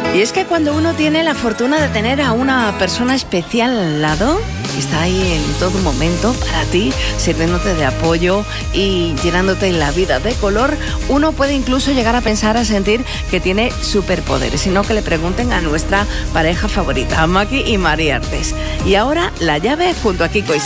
Y es que cuando uno tiene la fortuna de tener a una persona especial al lado, está ahí en todo momento para ti, sirviéndote de apoyo y llenándote la vida de color, uno puede incluso llegar a pensar, a sentir que tiene superpoderes, sino que le pregunten a nuestra pareja favorita, a Maki y Mari Artes. Y ahora la llave junto a Kiko y